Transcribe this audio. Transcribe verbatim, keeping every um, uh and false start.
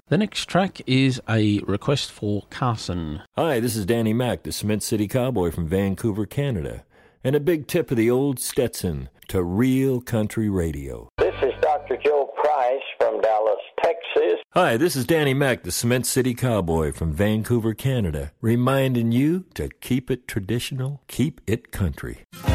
The next track is a request for Carson. Hi, this is Danny Mac, the Cement City Cowboy from Vancouver, Canada. And a big tip of the old Stetson to real country radio. This is Doctor Joe Price from Dallas, Texas. Hi, this is Danny Mac, the Cement City Cowboy from Vancouver, Canada, reminding you to keep it traditional, keep it country.